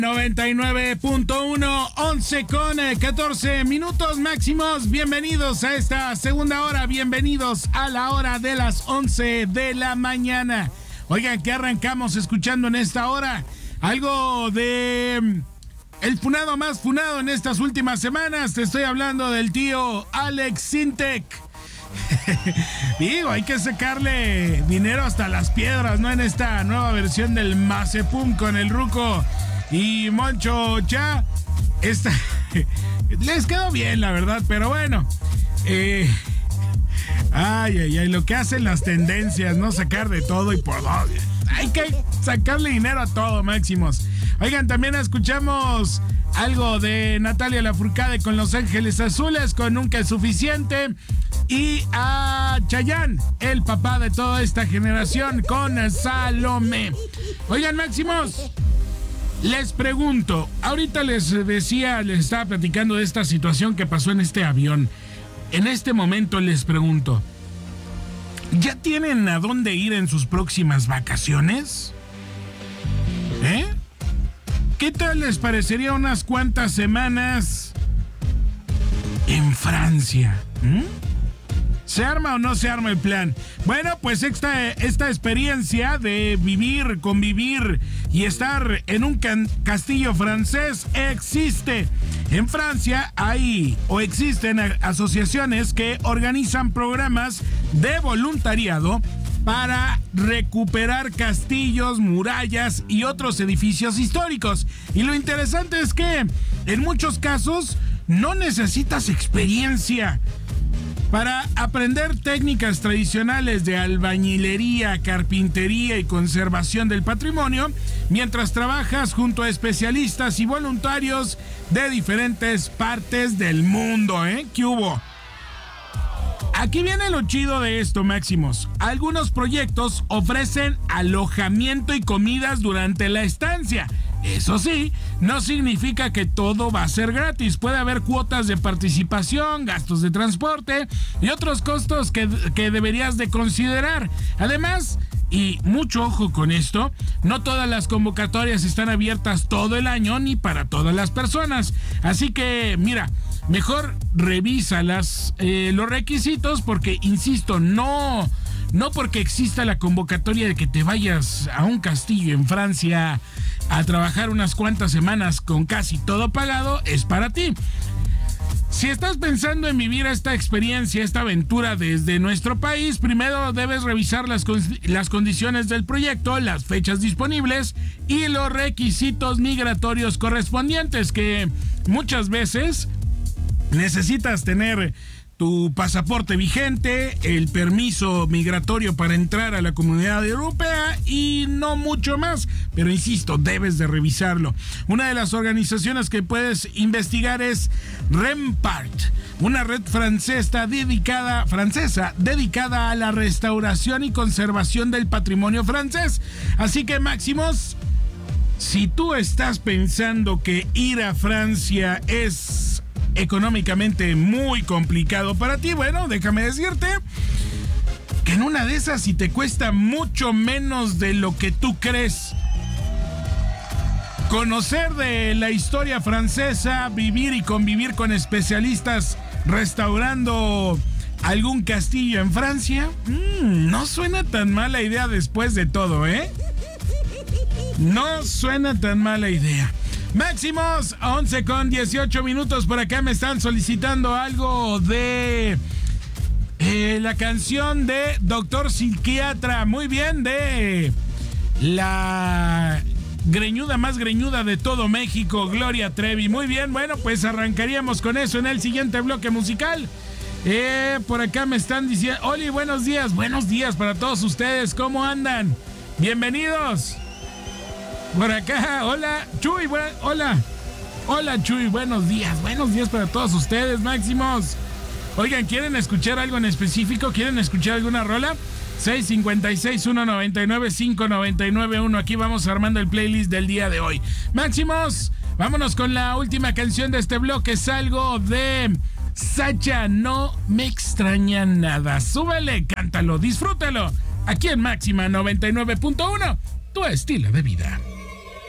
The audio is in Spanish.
99.1, 11 con 14 minutos máximos. Bienvenidos a esta segunda hora, bienvenidos a la hora de las 11 de la mañana. Oigan, ¿qué arrancamos escuchando en esta hora? Algo de el funado más funado en estas últimas semanas. Te estoy hablando del tío Alex Sintek. Digo, hay que sacarle dinero hasta las piedras, ¿no? En esta nueva versión del Mazepum con el Ruco y Moncho Cha. Les quedó bien, la verdad, pero bueno. Lo que hacen las tendencias, ¿no? Sacar de todo y por todo. Hay que sacarle dinero a todo, máximos. Oigan, también escuchamos algo de Natalia Lafourcade con Los Ángeles Azules, con Nunca es Suficiente. Y a Chayanne, el papá de toda esta generación, con Salomé. Oigan, máximos, les pregunto, ahorita les estaba platicando de esta situación que pasó en este avión. En este momento les pregunto, ¿ya tienen a dónde ir en sus próximas vacaciones? ¿Qué tal les parecería unas cuantas semanas en Francia? ¿Se arma o no se arma el plan? Bueno, pues esta experiencia de vivir, convivir y estar en un castillo francés existe. En Francia existen asociaciones que organizan programas de voluntariado para recuperar castillos, murallas y otros edificios históricos. Y lo interesante es que en muchos casos no necesitas experiencia para aprender técnicas tradicionales de albañilería, carpintería y conservación del patrimonio, mientras trabajas junto a especialistas y voluntarios de diferentes partes del mundo, ¿Qué hubo? Aquí viene lo chido de esto, máximos. Algunos proyectos ofrecen alojamiento y comidas durante la estancia. Eso sí, no significa que todo va a ser gratis. Puede haber cuotas de participación, gastos de transporte y otros costos que deberías de considerar. Además, y mucho ojo con esto, no todas las convocatorias están abiertas todo el año ni para todas las personas. Así que, mira, mejor revisa los requisitos porque, insisto, no porque exista la convocatoria de que te vayas a un castillo en Francia a trabajar unas cuantas semanas con casi todo pagado, es para ti. Si estás pensando en vivir esta experiencia, esta aventura desde nuestro país, primero debes revisar las condiciones del proyecto, las fechas disponibles y los requisitos migratorios correspondientes, que muchas veces necesitas tener tu pasaporte vigente, el permiso migratorio para entrar a la Comunidad Europea y no mucho más. Pero insisto, debes de revisarlo. Una de las organizaciones que puedes investigar es Rempart, una red francesa dedicada a la restauración y conservación del patrimonio francés. Así que, máximos, si tú estás pensando que ir a Francia es económicamente muy complicado para ti, bueno, déjame decirte que en una de esas, si te cuesta mucho menos de lo que tú crees, conocer de la historia francesa, vivir y convivir con especialistas restaurando algún castillo en Francia, no suena tan mala idea después de todo, No suena tan mala idea. Máximos, 11 con 18 minutos. Por acá me están solicitando algo de la canción de Doctor Psiquiatra. Muy bien, de la greñuda más greñuda de todo México, Gloria Trevi. Muy bien, bueno, pues arrancaríamos con eso en el siguiente bloque musical. Por acá me están diciendo, Oli, buenos días para todos ustedes, ¿cómo andan? Bienvenidos. Por acá, hola, Chuy, hola Chuy, buenos días para todos ustedes, máximos. Oigan, ¿quieren escuchar algo en específico? ¿Quieren escuchar alguna rola? 656-199-599-1, aquí vamos armando el playlist del día de hoy. Máximos, vámonos con la última canción de este bloque, es algo de Sacha, No Me Extraña Nada. Súbele, cántalo, disfrútalo, aquí en Máxima 99.1, tu estilo de vida.